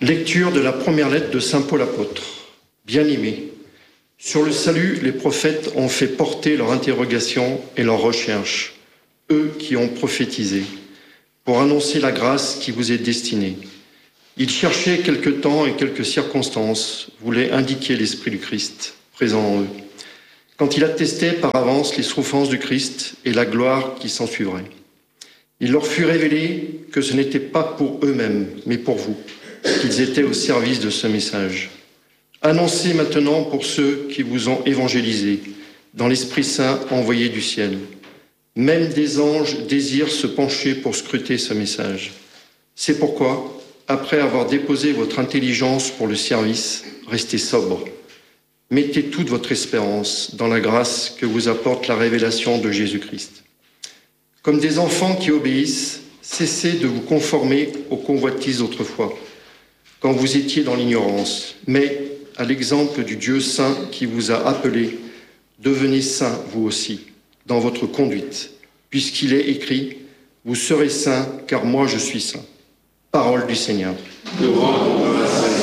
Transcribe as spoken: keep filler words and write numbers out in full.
Lecture de la première lettre de saint Paul apôtre. Bien-aimés, sur le salut, les prophètes ont fait porter leur interrogation et leur recherche, eux qui ont prophétisé, pour annoncer la grâce qui vous est destinée. Ils cherchaient quelque temps et quelques circonstances, voulaient indiquer l'Esprit du Christ présent en eux, quand il attestait par avance les souffrances du Christ et la gloire qui s'ensuivrait. Il leur fut révélé que ce n'était pas pour eux-mêmes, mais pour vous, qu'ils étaient au service de ce message. Annoncez maintenant pour ceux qui vous ont évangélisé, dans l'Esprit Saint envoyé du ciel. Même des anges désirent se pencher pour scruter ce message. C'est pourquoi, après avoir déposé votre intelligence pour le service, restez sobre. Mettez toute votre espérance dans la grâce que vous apporte la révélation de Jésus-Christ. Comme des enfants qui obéissent, cessez de vous conformer aux convoitises d'autrefois, quand vous étiez dans l'ignorance, mais à l'exemple du Dieu saint qui vous a appelé, devenez saints vous aussi, dans votre conduite, puisqu'il est écrit « Vous serez saints, car moi je suis saint ». Parole du Seigneur.